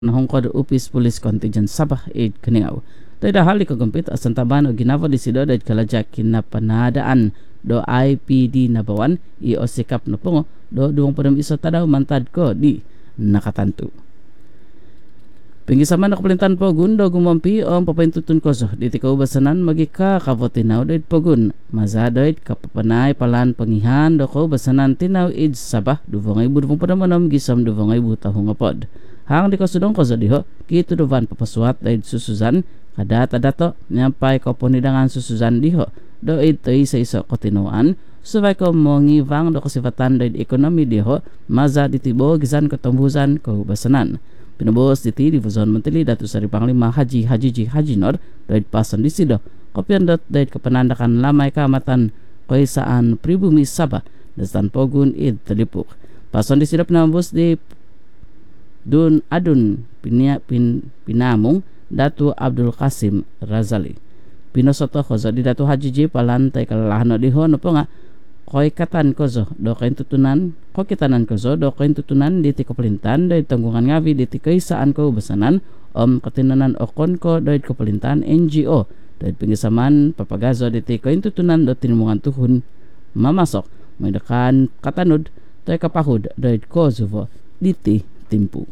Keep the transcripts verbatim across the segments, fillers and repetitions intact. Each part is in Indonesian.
Hongkod Upis Pulis Kontijen Sabah id Keningaw. To'y dahali kagumpit asan taban o ginava di sido dahil kalajak kinapanadaan do I P D nabawan i o sikap na pungo do duwang padam iso tadaw mantad ko di nakatantu. Pingisaman nakapalintan po gundo gumampi o papintutun ko so diti kaubasanan magika kavotinaw doit pogun mazadoit kapapanay palan pangihan do kaubasanan tinaw id Sabah duvangay budvong padamanam gisam duvangay butahong apod. Hang di kasudong ko diho kito dovan papasuat dahil susuzan kada tadato nyampay ko ponidangan susuzan diho do ito isa iso kotinuan subay ko mongivang do kasifatan dahil ekonomi diho maza ditibo gizan ketombusan kaubasanan. Pinubuhos diti di Fuzon Mentili Datu Sari Panglima Haji Haji Ji Haji Nor dahil pason di sido kopian dot dahil kepenandakan lamai kamatan koisaan pribumi Sabah dastan pogun id telipuk pason di sido penambus di Dun Adun pinia, pin, Pinamung Datu Abdul Qasim Razali Pinosoto kozo di Datu Haji Ji palantai kalahano diho no po nga koy katan kozo do kain tutunan ko kitanan kozo do kain tutunan diti kepelintan dahil tanggungan ngavi diti kaisaan ko besanan om ketinanan okon ko dahil kepelintan N G O dahil pingisaman papagazo diti kain tutunan do tinumungan tuhun mamasok may dekan katanud toy kapahud dahil kozo diti timpu.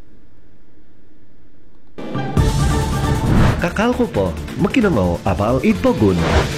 Kakal ko po, makinamaw abal itpogun.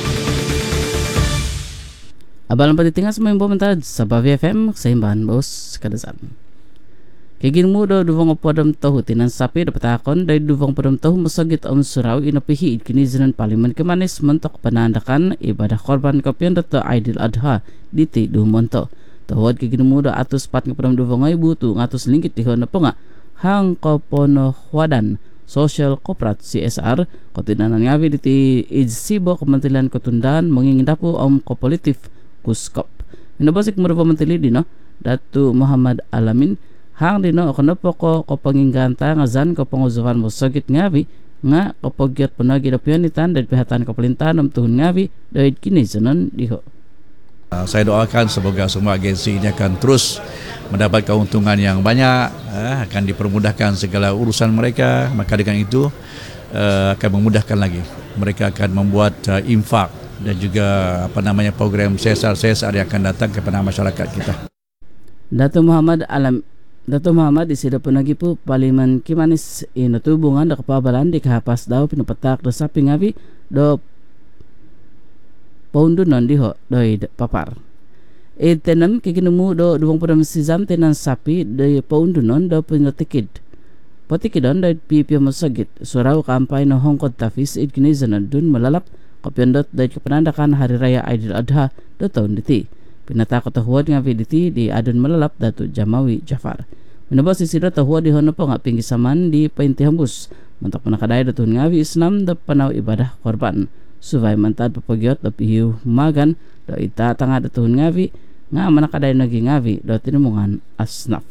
Abal ang patitingas mo yung bumentad sa Bavi F M sa himbahan bos kadasan. Kigin mo do duvong podam tahu tinan sapi dapat akon dahil duvong podam tahu masagit om suraw inapihi kinizinan paliman kemanis mentok penandakan ibadah korban kopian dato Aidil Adha diti dumonto. Tawad kigin mo do atus pat ng podam duvong ay butu ngatus linggit tihon na po nga hang kopono hwadan Social Corporate C S R kotinanan ngavi diti Ijsibo Kementerian Ketundan mengingindapu om kopolitif kuskop. Minabasik mo rin mentili dino Datu Muhammad Alamin hang dino ako po ko kopanginganta nga zan kopanguzuhan mo sagit ngavi nga kopagyat panagi na piyanitan dahil pihatan kapalintan om tuhun ngavi dahil kinizanon diho. Uh, saya doakan semoga semua agensi ini akan terus mendapat keuntungan yang banyak, uh, akan dipermudahkan segala urusan mereka. Maka dengan itu uh, akan memudahkan lagi. Mereka akan membuat uh, infak dan juga apa namanya program C S R C S R yang akan datang kepada masyarakat kita. Dato Muhammad Alam Dato Muhammad isida punagi po paliman kimanis inatubungan da kapabalan di kahapas daw pinupatak do sa pingavi do paundunon diho doy papar. E tenan kikinumu do duwang padam sizam tenan sapi doy paundunon do pinatikid. Patikidon doy pipi masagit suraw kampay no hongkod tafis id kinizanan dun malalap kopyandot doy kepenandakan hari raya Aidil Adha do tahun diti. Pinatakot tahuad nga viditi di adun malalap Datu Jamawi Jafar. Minabas isida tahuad di hono po nga pinggisaman di paintihambus. Mantak manakaday do tuhun nga Islam da panaw ibadah korban. Suvay mantad papagyot da pihiw magan do itatanga da tuhun ngavi nga manakaday naging ngavi do tinumungan asnaf.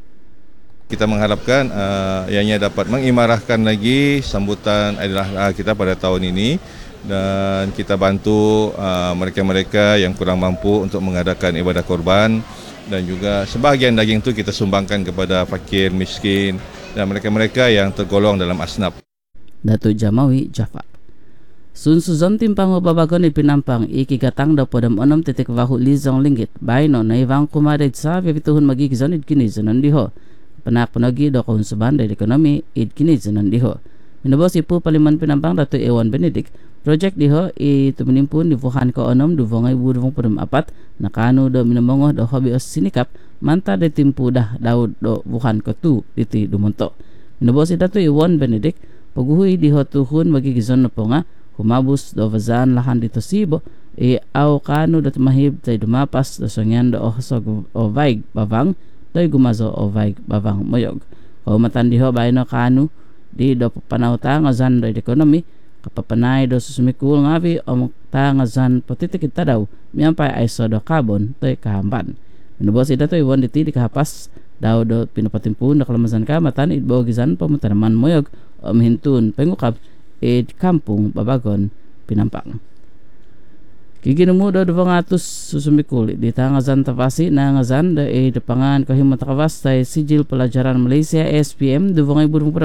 Kita mengharapkan uh, ianya dapat mengimarahkan lagi sambutan Aidil Adha kita pada tahun ini dan kita bantu uh, mereka-mereka yang kurang mampu untuk mengadakan ibadah korban dan juga sebahagian daging itu kita sumbangkan kepada fakir, miskin dan mereka-mereka yang tergolong dalam asnaf. Datu Jamawi Jafar. Sun suzon timpang babagon ipinampang ikigatang daw podam onom titik wahu lizong linggit bayno na ibang kumarit sa pipituhun magigizon id kinizanon diho. Panak punagi do kahun suban dahil ekonomi id kinizanon diho. Minabos ipu paliman pinampang Datu Ewan Benedict project diho ituminimpun di Wuhan ko onom duvongay buduvong podam apat nakano do minamongo do hobi os sinikap manta de timpu dah daw do Wuhan ko tu diti dumonto. Minabos i Datu Ewan Benedict paguhui diho tuhun magigizon na po nga humabus do vazan lahan dito sibo e aw kano dat mahib tay dumapas do songyan do ohsog o vaig bavang tay gumazo o vaig bavang moyog o matandiho bayno kano di do panauta nga zan do ekonomi kapapanay do susumikul ngavi o ta nga zan patitikit tadaw miyampay ay so do kabon tay kahamban minubos ida to iwon diti di kahapas daw do pinapatimpun do kalamazan ka matan idbo gizan pamutanaman moyog o mihintun pengukab id kampung babagon pinampang. Kiginemu do dua ngatus susumikul di tangazan tafasi na ngazan da e depangan kahimat kawas tay sijil pelajaran Malaysia S P M dua ribu dua puluh